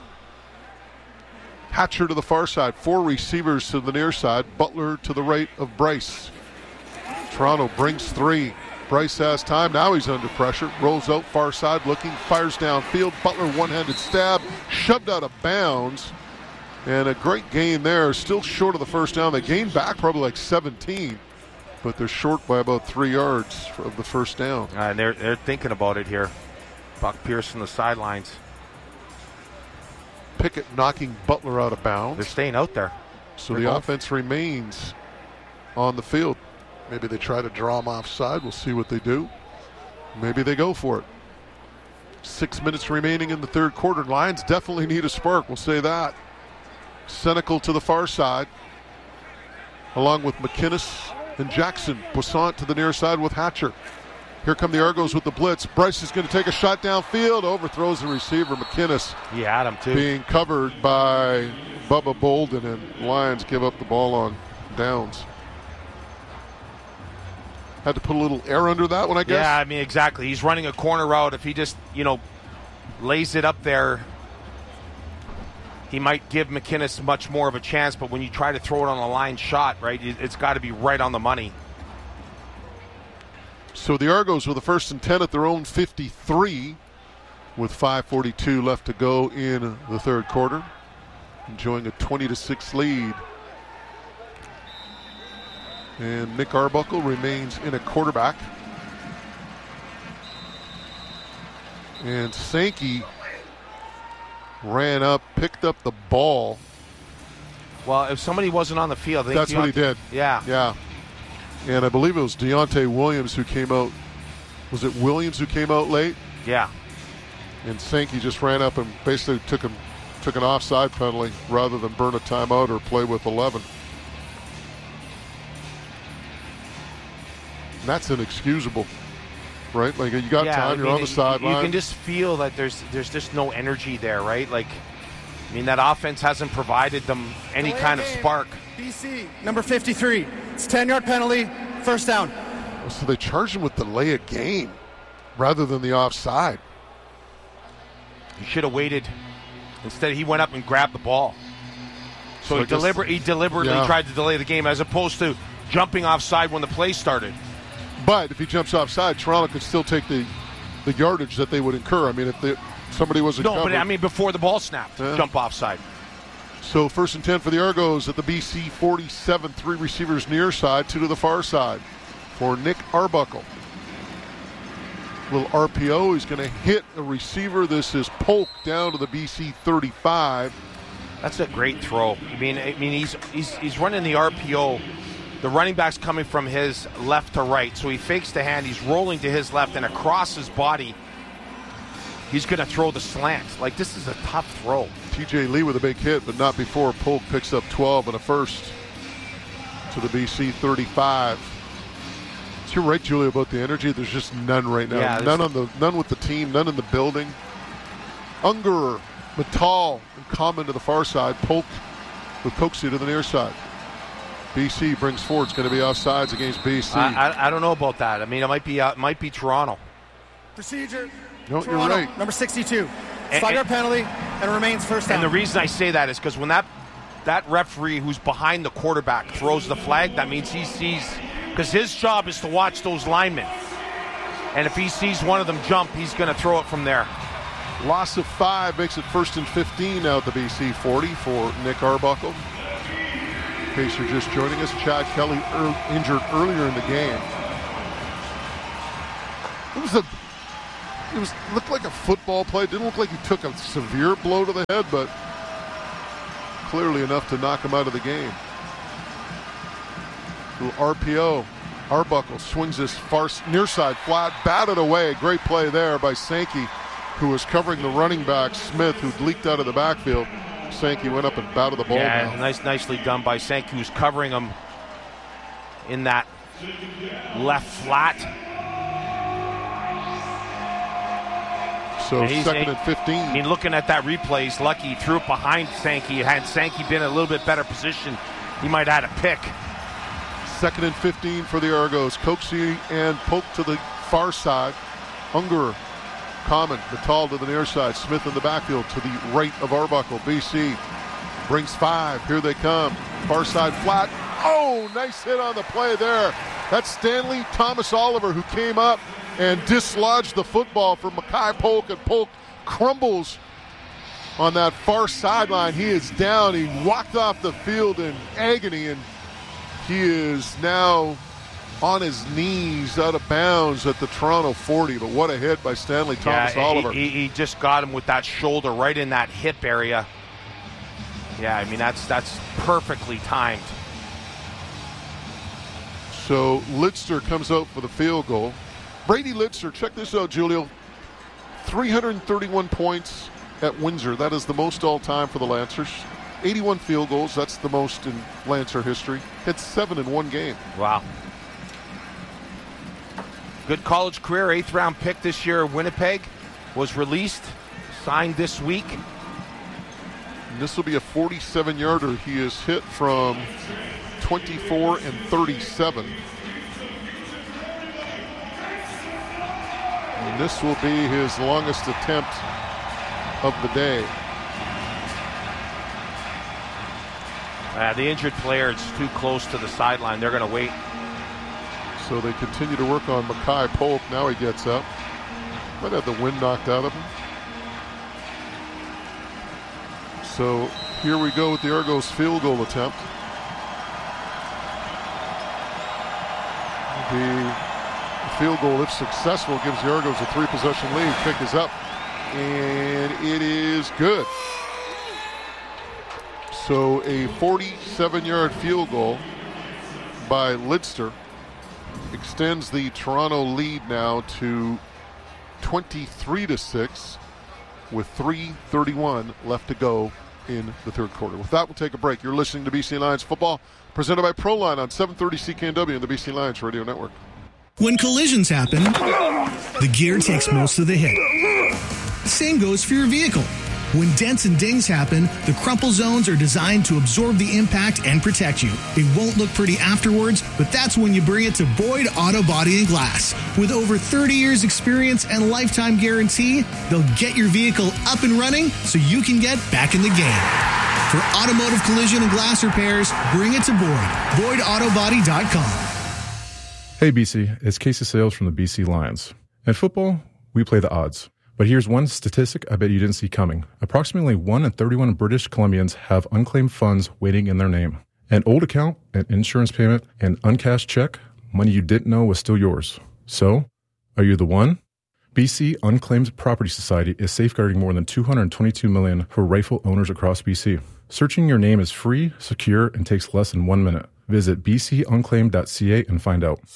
Hatcher to the far side. 4 receivers to the near side. Butler to the right of Bryce. Toronto brings 3. Bryce has time. Now he's under pressure. Rolls out far side looking. Fires downfield. Butler one-handed stab. Shoved out of bounds. And a great gain there. Still short of the first down. They gained back probably like 17. But they're short by about 3 yards of the first down. And they're thinking about it here. Buck Pierce on the sidelines. Pickett knocking Butler out of bounds. They're staying out there. So the offense remains on the field. Maybe they try to draw him offside. We'll see what they do. Maybe they go for it. 6 minutes remaining in the third quarter. Lions definitely need a spark. We'll say that. Senecal to the far side, along with McInnes and Jackson. Poissant to the near side with Hatcher. Here come the Argos with the blitz. Bryce is going to take a shot downfield. Overthrows the receiver, McInnes. He had him, too. Being covered by Bubba Bolden, and Lions give up the ball on downs. Had to put a little air under that one, I guess. Yeah, I mean, exactly. He's running a corner route. If he just, lays it up there, he might give McInnes much more of a chance. But when you try to throw it on a line shot, right, it's got to be right on the money. So the Argos with the 1st and 10 at their own 53 with 5:42 left to go in the third quarter. Enjoying a 20-6 lead. And Nick Arbuckle remains in a quarterback. And Sankey ran up, picked up the ball. Well, if somebody wasn't on the field, that's what he did. Yeah. Yeah. And I believe it was Deontay Williams who came out. Was it Williams who came out late? Yeah. And Sankey just ran up and basically took an offside penalty rather than burn a timeout or play with 11. And that's inexcusable, right? Like, you got time, you're on the sideline. You can just feel that there's just no energy there, right? Like, I mean, that offense hasn't provided them any kind of spark. BC, number 53. It's a 10-yard penalty, first down. So they charged him with delay of game rather than the offside. He should have waited. Instead, he went up and grabbed the ball. So he deliberately tried to delay the game as opposed to jumping offside when the play started. But if he jumps offside, Toronto could still take the yardage that they would incur. I mean, if somebody wasn't covered. No, but I mean before the ball snapped, jump offside. So 1st and 10 for the Argos at the BC 47. 3 receivers near side, 2 to the far side for Nick Arbuckle. Little RPO. He's going to hit a receiver. This is Polk down to the BC 35. That's a great throw. I mean he's running the RPO. The running back's coming from his left to right, so he fakes the hand. He's rolling to his left, and across his body, he's going to throw the slant. Like, this is a tough throw. TJ Lee with a big hit, but not before Polk picks up 12 and a first to the BC 35. So you're right, Julia, about the energy. There's just none right now. Yeah, none with the team, none in the building. Ungerer, Mittal, and Common to the far side. Polk with Coxie to the near side. BC brings forward. It's going to be offsides against BC. I don't know about that. I mean, it might be Toronto. Procedure. No, Toronto, you're right. Number 62. Side penalty and remains first down. And the reason I say that is because when that referee who's behind the quarterback throws the flag, that means he sees, because his job is to watch those linemen. And if he sees one of them jump, he's going to throw it from there. Loss of 5 makes it 1st and 15 now at the BC 40 for Nick Arbuckle. In case you're just joining us, Chad Kelly injured earlier in the game. It looked like a football play. It didn't look like he took a severe blow to the head, but clearly enough to knock him out of the game. Little RPO. Arbuckle swings this far near side flat, batted away. Great play there by Sankey, who was covering the running back, Smith, who leaked out of the backfield. Sankey went up and batted the ball down. Nicely done by Sankey, who's covering him in that left flat. So 2nd and 15. I mean, looking at that replay, he's lucky he threw it behind Sankey. Had Sankey been in a little bit better position, he might have had a pick. 2nd and 15 for the Argos. Coxie and Polk to the far side. Ungerer, Common, Mittal to the near side. Smith in the backfield to the right of Arbuckle. BC brings 5. Here they come. Far side flat. Oh, nice hit on the play there. That's Stanley Thomas Oliver, who came up and dislodged the football from Mackay Polk, and Polk crumbles on that far sideline. He is down. He walked off the field in agony, and he is now on his knees out of bounds at the Toronto 40. But what a hit by Stanley Thomas Oliver. He just got him with that shoulder right in that hip area. Yeah, I mean, that's perfectly timed. So Litster comes out for the field goal. Brady Litster, check this out, Julio. 331 points at Windsor. That is the most all-time for the Lancers. 81 field goals. That's the most in Lancer history. Hit 7 in one game. Wow. Good college career. 8th-round pick this year. Winnipeg was released. Signed this week. And this will be a 47-yarder. He is hit from 24 and 37. And this will be his longest attempt of the day. The injured player is too close to the sideline. They're going to wait. So they continue to work on Mackay Polk. Now he gets up. Might have the wind knocked out of him. So here we go with the Argos field goal attempt. The field goal, if successful, gives the Argos a 3-possession lead. Kick is up, and it is good. So a 47-yard field goal by Lidster extends the Toronto lead now to 23-6 with 3:31 left to go in the third quarter. With that, we'll take a break. You're listening to BC Lions football, presented by Proline on 730 CKNW and the BC Lions Radio Network. When collisions happen, the gear takes most of the hit. Same goes for your vehicle. When dents and dings happen, the crumple zones are designed to absorb the impact and protect you. It won't look pretty afterwards, but that's when you bring it to Boyd Auto Body and Glass. With over 30 years experience and lifetime guarantee, they'll get your vehicle up and running so you can get back in the game. For automotive collision and glass repairs, bring it to Boyd. BoydAutoBody.com. Hey BC, it's Casey Sales from the BC Lions. In football, we play the odds. But here's one statistic I bet you didn't see coming. Approximately 1 in 31 British Columbians have unclaimed funds waiting in their name. An old account, an insurance payment, an uncashed check, money you didn't know was still yours. So, are you the one? BC Unclaimed Property Society is safeguarding more than $222 million for rightful owners across BC. Searching your name is free, secure, and takes less than 1 minute. Visit bcunclaimed.ca and find out.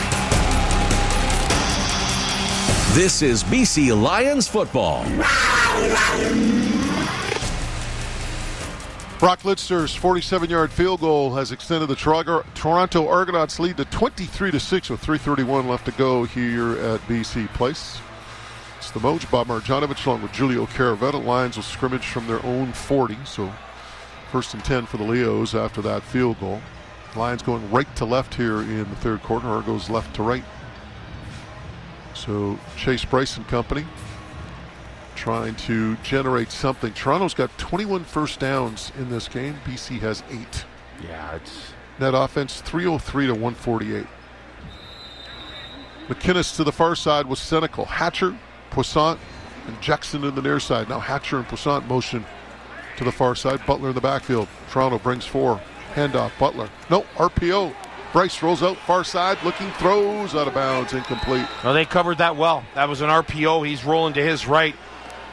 This is BC Lions football. Brock Litzer's 47-yard field goal has extended the Toronto Argonauts' lead to 23-6 with 3:31 left to go here at BC Place. It's the Moj, Bob Marjanovic, along with Julio Caravetta. Lions will scrimmage from their own 40, so 1st and 10 for the Leos after that field goal. Lions going right to left here in the third quarter. Argos left to right. So Chase Bryce and company trying to generate something. Toronto's got 21 first downs in this game. BC has 8. Yeah, it's... Net offense, 303 to 148. McInnes to the far side was Senecal. Hatcher, Poissant, and Jackson in the near side. Now Hatcher and Poissant motion to the far side. Butler in the backfield. Toronto brings 4. Handoff, Butler. No, RPO. Bryce rolls out far side, looking, throws out of bounds, incomplete. No, they covered that well. That was an RPO. He's rolling to his right.